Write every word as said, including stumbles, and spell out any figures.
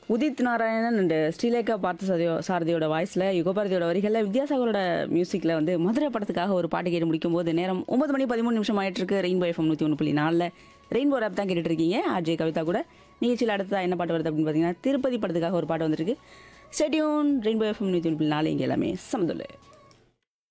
Udit Narayanan and Srilekha பார்த்த சாரதியோ சாரதியோட வாய்ஸில் யுகபாரதியோட வரிகளில் வித்யாசாகரோட மியூசிக்கில் வந்து மதுரை படத்துக்காக ஒரு பாட்டு கேட்டு முடிக்கும் போது நேரம் ஒன்பது மணி பதிமூணு நிமிஷம் ஆயிட்டு இருக்கு. ரெயின்போ எஃப்எம் நூற்றி ஒன்று புள்ளி நாலில் ரெயின்போ ஆப் தான் கேட்டுட்டு இருக்கீங்க. ஆர்ஜே கவிதா கூட நிகழ்ச்சியில் அடுத்ததாக என்ன பாட்டு வருது அப்படின்னு பார்த்தீங்கன்னா திருப்பதி படத்துக்காக ஒரு பாட்டு வந்திருக்கு. ஸ்டேடியூன் ரெயின்போ எஃப்எம் நூற்றி ஒன்று புள்ளி நாலு இங்கே எல்லாமே சமதுள்ள